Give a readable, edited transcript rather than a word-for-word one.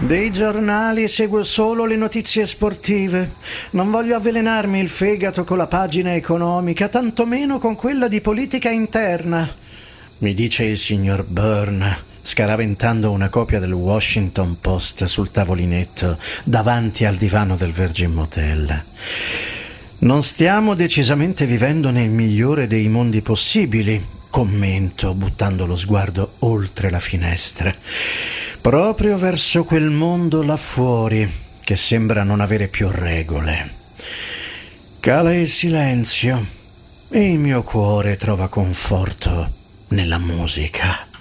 Dei giornali seguo solo le notizie sportive. Non voglio avvelenarmi il fegato con la pagina economica, tantomeno con quella di politica interna, mi dice il signor Byrne, scaraventando una copia del Washington Post sul tavolinetto davanti al divano del Virgin Motel. Non stiamo decisamente vivendo nel migliore dei mondi possibili, commento, buttando lo sguardo oltre la finestra, proprio verso quel mondo là fuori che sembra non avere più regole. Cala il silenzio e il mio cuore trova conforto nella musica.